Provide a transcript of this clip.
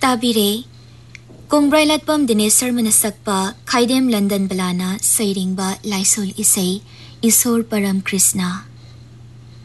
ताबिरे कोंग्ब्राइलाटपम Dinesh Sharma सकपा खाइदेम London बलाना सैरिंगबा Lysol इसै ईश्वर परम कृष्णा